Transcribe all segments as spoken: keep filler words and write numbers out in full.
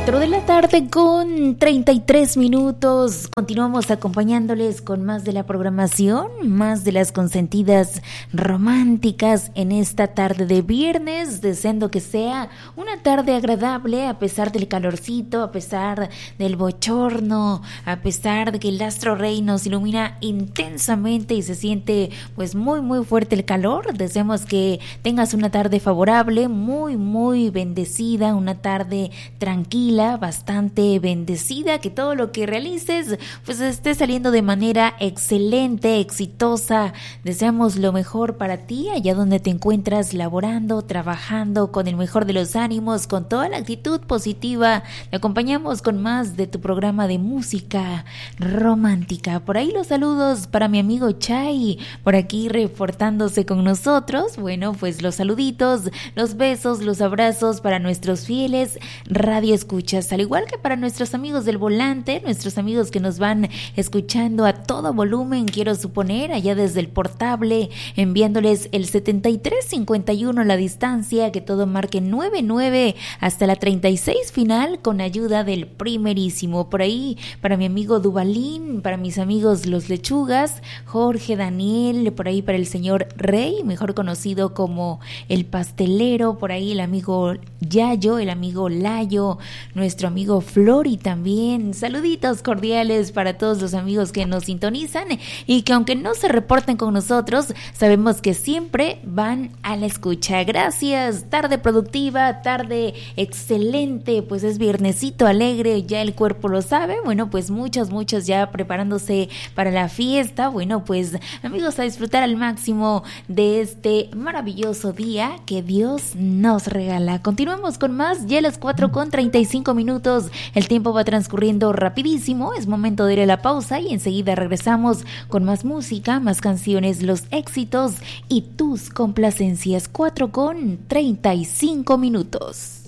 cuatro de la tarde con treinta y tres minutos. Continuamos acompañándoles con más de la programación, más de las consentidas románticas en esta tarde de viernes, deseando que sea una tarde agradable a pesar del calorcito, a pesar del bochorno, a pesar de que el astro rey nos ilumina intensamente y se siente pues muy muy fuerte el calor. Deseamos que tengas una tarde favorable, muy muy bendecida, una tarde tranquila, bastante bendecida, que todo lo que realices pues esté saliendo de manera excelente, exitosa. Deseamos lo mejor para ti allá donde te encuentras laborando, trabajando con el mejor de los ánimos, con toda la actitud positiva. Te acompañamos con más de tu programa de música romántica. Por ahí los saludos para mi amigo Chay, por aquí reportándose con nosotros. Bueno, pues los saluditos, los besos, los abrazos para nuestros fieles radio escuchas, al igual que para nuestros amigos del volante, nuestros amigos que nos van escuchando a todo volumen, quiero suponer, allá desde el portable, enviándoles el setenta y tres cincuenta y uno la distancia, que todo marque nueve nueve hasta la treinta y seis final con ayuda del primerísimo. Por ahí para mi amigo Duvalín, para mis amigos los lechugas, Jorge, Daniel, por ahí para el señor Rey, mejor conocido como el pastelero, por ahí el amigo Yayo, el amigo Layo, nuestro amigo Flori también. Saluditos cordiales para todos los amigos que nos sintonizan y que aunque no se reporten con nosotros, sabemos que siempre van a la escucha. Gracias. Tarde productiva, tarde excelente, pues es viernesito alegre, ya el cuerpo lo sabe. Bueno, pues muchos, muchos ya preparándose para la fiesta. Bueno, pues amigos, a disfrutar al máximo de este maravilloso día que Dios nos regala. Continuamos con más, ya a las cuatro con treinta y cinco minutos, el tiempo va transcurriendo rapidísimo, es momento de ir a la pausa y enseguida regresamos con más música, más canciones, los éxitos y tus complacencias. Cuatro con treinta y cinco minutos.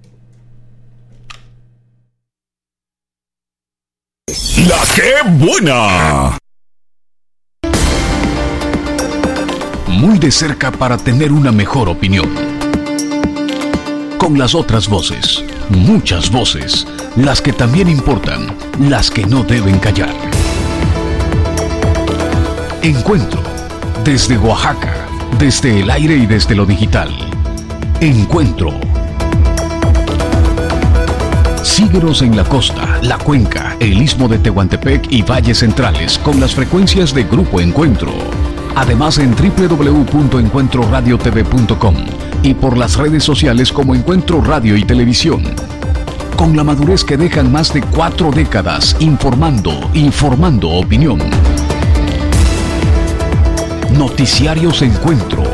La que buena. Muy de cerca para tener una mejor opinión. Con las otras voces, muchas voces, las que también importan, las que no deben callar. Encuentro, desde Oaxaca, desde el aire y desde lo digital. Encuentro. Síguenos en la costa, la cuenca, el istmo de Tehuantepec y valles centrales con las frecuencias de Grupo Encuentro. Además en doble u doble u doble u punto encuentro radio t v punto com y por las redes sociales como Encuentro Radio y Televisión. Con la madurez que dejan más de cuatro décadas informando y formando opinión. Noticiarios Encuentro.